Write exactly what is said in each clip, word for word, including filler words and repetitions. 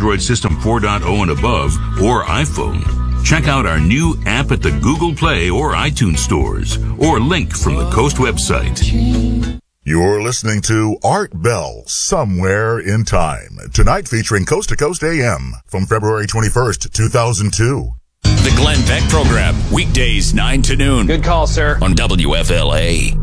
Android System four point oh and above or iPhone. Check out our new app at the Google Play or iTunes stores, or link from the Coast website. You're listening to Art Bell, Somewhere in Time. Tonight featuring Coast to Coast A M from February twenty-first, two thousand two. The Glenn Beck Program, weekdays nine to noon. Good call, sir. On W F L A.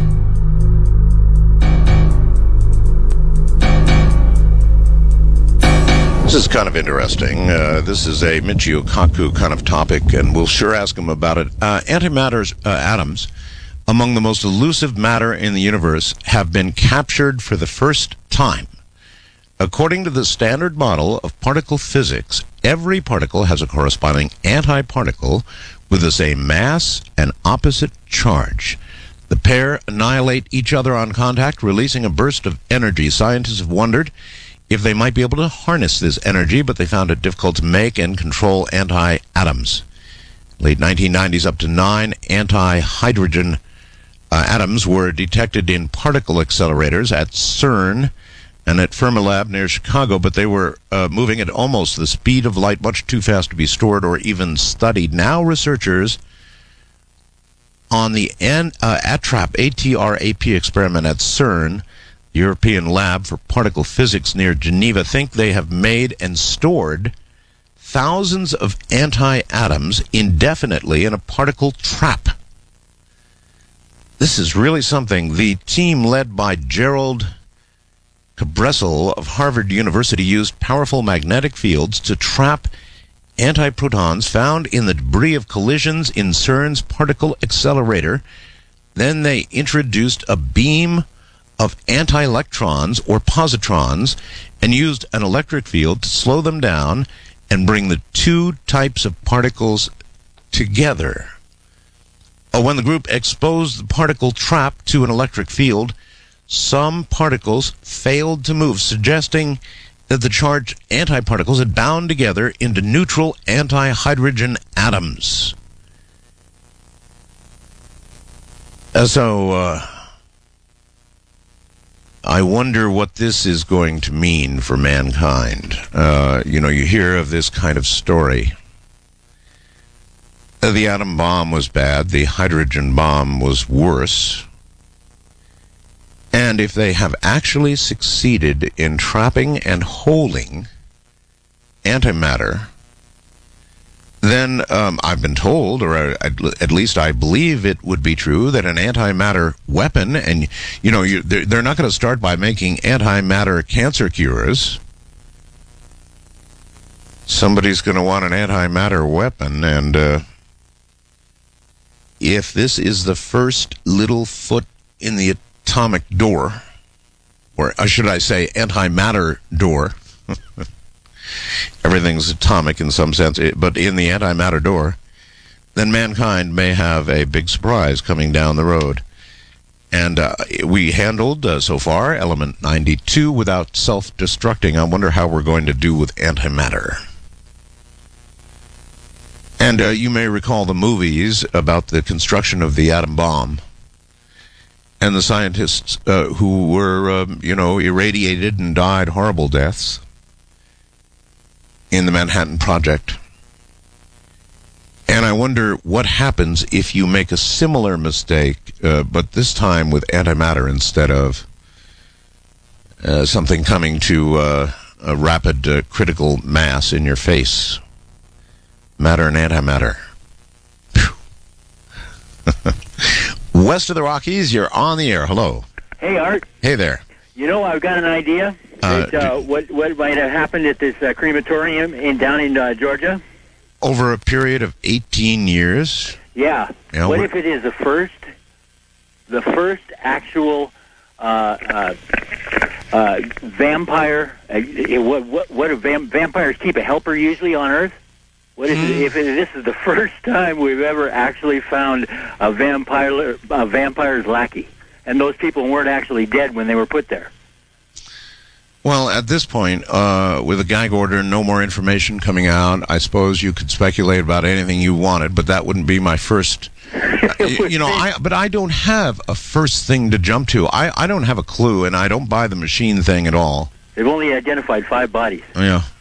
This is kind of interesting. Uh, this is a Michio Kaku kind of topic, and we'll sure ask him about it. Uh, antimatter uh, atoms, among the most elusive matter in the universe, have been captured for the first time. According to the standard model of particle physics, every particle has a corresponding antiparticle with the same mass and opposite charge. The pair annihilate each other on contact, releasing a burst of energy. Scientists have wondered if they might be able to harness this energy, but they found it difficult to make and control anti-atoms. Late nineteen nineties, up to nine anti-hydrogen uh, atoms were detected in particle accelerators at CERN and at Fermilab near Chicago, but they were uh, moving at almost the speed of light, much too fast to be stored or even studied. Now researchers on the N- uh, ATRAP, A T R A P experiment at CERN, European Lab for Particle Physics near Geneva, think they have made and stored thousands of anti-atoms indefinitely in a particle trap. This is really something. The team led by Gerald Cabressel of Harvard University used powerful magnetic fields to trap antiprotons found in the debris of collisions in CERN's particle accelerator. Then they introduced a beam of anti-electrons or positrons and used an electric field to slow them down and bring the two types of particles together. Oh, when the group exposed the particle trap to an electric field, some particles failed to move, suggesting that the charged antiparticles had bound together into neutral anti-hydrogen atoms. Uh, so, uh, I wonder what this is going to mean for mankind. Uh, you know, you hear of this kind of story. Uh, the atom bomb was bad. The hydrogen bomb was worse. And if they have actually succeeded in trapping and holding antimatter, then um, I've been told, or at least I believe it would be true, that an antimatter weapon, and, you know, you, they're, they're not going to start by making antimatter cancer cures. Somebody's going to want an antimatter weapon, and uh, if this is the first little foot in the atomic door, or should I say antimatter door, everything's atomic in some sense, but in the antimatter door, then mankind may have a big surprise coming down the road. And uh, we handled, uh, so far, element ninety-two without self-destructing. I wonder how we're going to do with antimatter. And uh, you may recall the movies about the construction of the atom bomb and the scientists uh, who were, um, you know, irradiated and died horrible deaths in the Manhattan Project. And I wonder what happens if you make a similar mistake, uh, but this time with antimatter instead of uh, something coming to uh, a rapid uh, critical mass in your face. Matter and antimatter. West of the Rockies, you're on the air. Hello. Hey, Art. Hey there. You know, I've got an idea. Uh, that, uh, what what might have happened at this uh, crematorium in down in uh, Georgia? Over a period of eighteen years? Yeah. yeah what we're... if it is the first, the first actual uh, uh, uh, vampire? Uh, what what what do vam- vampires keep a helper usually on Earth? What if, mm. if it, this is the first time we've ever actually found a vampire, a vampire's lackey, and those people weren't actually dead when they were put there? Well, at this point, uh, with a gag order, no more information coming out, I suppose you could speculate about anything you wanted, but that wouldn't be my first. Uh, you, you know, I but I don't have a first thing to jump to. I, I don't have a clue, and I don't buy the machine thing at all. They've only identified five bodies. Yeah.